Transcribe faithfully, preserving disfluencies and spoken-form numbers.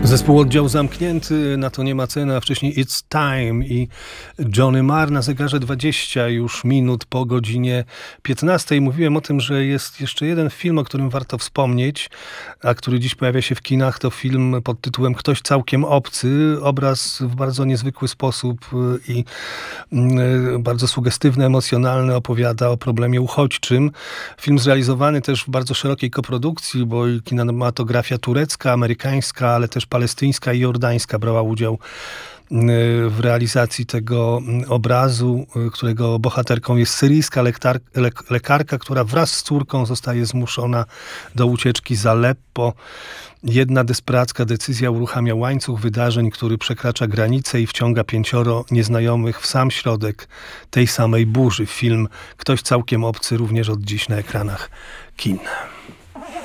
Zespół Oddział Zamknięty, Na to nie ma ceny, a wcześniej It's Time i Johnny Marr na zegarze dwadzieścia już minut po godzinie piętnastej. Mówiłem o tym, że jest jeszcze jeden film, o którym warto wspomnieć, a który dziś pojawia się w kinach. To film pod tytułem Ktoś całkiem obcy. Obraz w bardzo niezwykły sposób i bardzo sugestywny, emocjonalny opowiada o problemie uchodźczym. Film zrealizowany też w bardzo szerokiej koprodukcji, bo i kinematografia turecka, amerykańska, ale też palestyńska i jordańska brała udział w realizacji tego obrazu, którego bohaterką jest syryjska lektar, le, lekarka, która wraz z córką zostaje zmuszona do ucieczki z Aleppo. Jedna desperacka decyzja uruchamia łańcuch wydarzeń, który przekracza granice i wciąga pięcioro nieznajomych w sam środek tej samej burzy. Film Ktoś całkiem obcy również od dziś na ekranach kin.